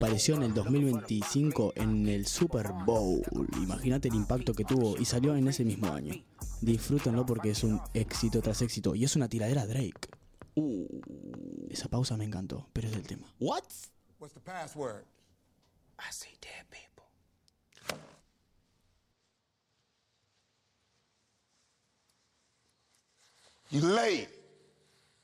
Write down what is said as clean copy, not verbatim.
apareció en el 2025 en el Super Bowl. Imagínate el impacto que tuvo y salió en ese mismo año. Disfrútenlo porque es un éxito tras éxito y es una tiradera a Drake. Esa pausa me encantó, pero es del tema. What's the password? I see dead people. You late.